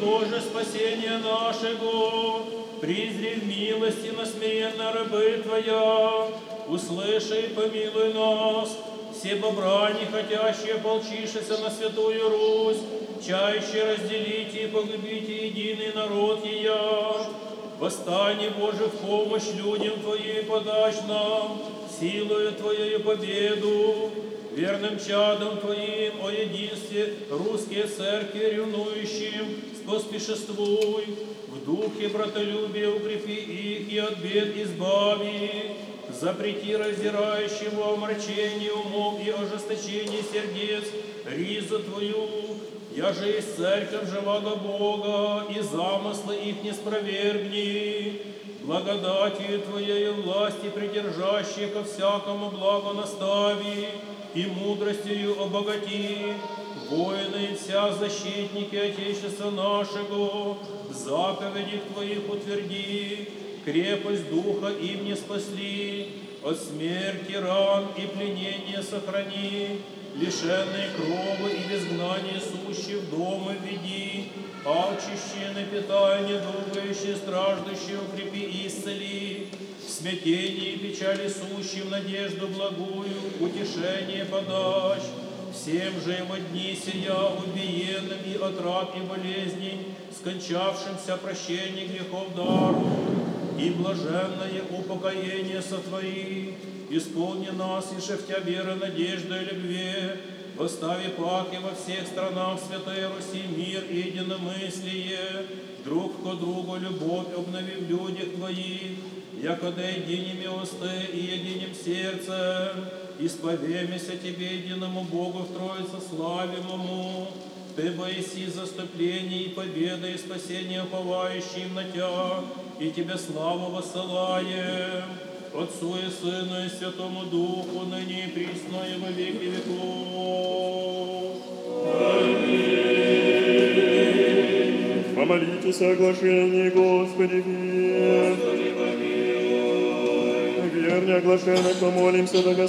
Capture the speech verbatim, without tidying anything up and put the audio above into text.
Боже, спасение нашего, призри в милости на смиренно рабы Твоя, услыши и помилуй нас, все бобра не хотящие полчишися на Святую Русь, чаще разделите и погубите единый народ ея. Восстань, Боже, в помощь людям Твоим подашь нам, силою Твоею победу, верным чадом Твоим о единстве русские церкви ревнующим споспешествуй, в духе братолюбия укрепи их и от бед избави, запрети раздирающему омрачению умов и ожесточении сердец ризу Твою, я же есть церковь живого Бога, и замыслы их не спровергни, благодатью Твоею власти придержащие ко всякому благу настави, и мудростью обогати, воины и вся защитники Отечества нашего, заповеди Твоих утверди, крепость духа им не спасли, от смерти, ран и пленения сохрани, лишенные крови и в изгнании сущие в дома введи, алчущие напитай, недугающие, страждущие укрепи и исцели, в смятении и печали сущим надежду благую, утешение подашь, всем же во дни сия убиенным и от раб и болезней, скончавшимся прощение грехов дару, и блаженное упокоение сотвори, исполни нас, иже в Тя веры, надежды и любви, восстави паки во всех странах Святой Руси мир и единомыслие, друг ко другу любовь обнови в людях Твоих, якода единими усты и единим сердцем, исповемися Тебе, единому Богу в Троице славимому, Ты боиси заступление и победа и спасение уповающим на Тя, и Тебе славу воссылаем, Отцу и Сыну и Святому Духу, ныне и присно и во веки веков. Аминь. Помолитесь о оглашении, Господи, мир. Господи, помилуй. Верне оглашенных помолимся, да